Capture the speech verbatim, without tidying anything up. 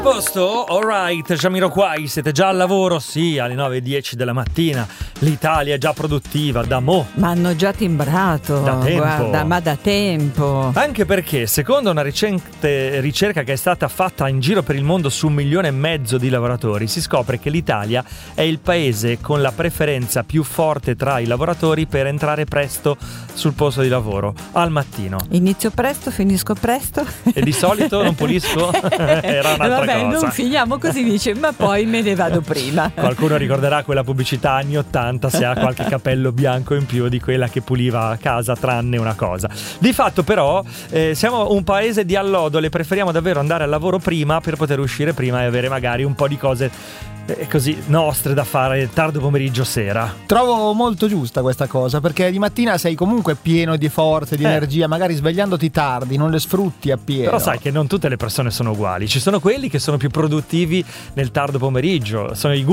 Posto? Alright, Jamiroquai, siete già al lavoro? Sì, alle nove e dieci della mattina. L'Italia è già produttiva, da mo'. Ma hanno già timbrato. Da tempo. Guarda, ma da tempo. Anche perché, secondo una recente ricerca che è stata fatta in giro per il mondo su un milione e mezzo di lavoratori, si scopre che l'Italia è il paese con la preferenza più forte tra i lavoratori per entrare presto sul posto di lavoro, al mattino. Inizio presto, finisco presto. E di solito non pulisco? Era un'altra Vabbè, cosa. non finiamo così, dice, ma poi me ne vado prima. Qualcuno ricorderà quella pubblicità anni ottanta se ha qualche capello bianco in più di quella che puliva a casa, tranne una cosa. Di fatto però eh, siamo un paese di allodole, preferiamo davvero andare al lavoro prima per poter uscire prima e avere magari un po' di cose eh, così nostre da fare tardo pomeriggio sera. Trovo molto giusta questa cosa, perché di mattina sei comunque pieno di forze, di eh. energia, magari svegliandoti tardi, non le sfrutti appieno. Però sai che non tutte le persone sono uguali, ci sono quelli che sono più produttivi nel tardo pomeriggio, sono i